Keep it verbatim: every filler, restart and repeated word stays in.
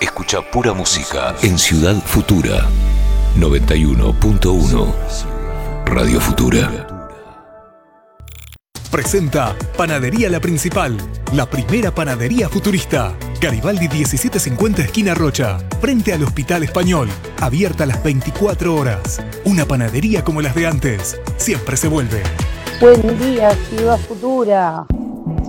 Escucha pura música en Ciudad Futura. noventa y uno punto uno Radio Futura. Presenta Panadería La Principal, la primera panadería futurista. Garibaldi diecisiete cincuenta esquina Rocha, frente al Hospital Español. Abierta las veinticuatro horas. Una panadería como las de antes. Siempre se vuelve. Buen día, Ciudad Futura.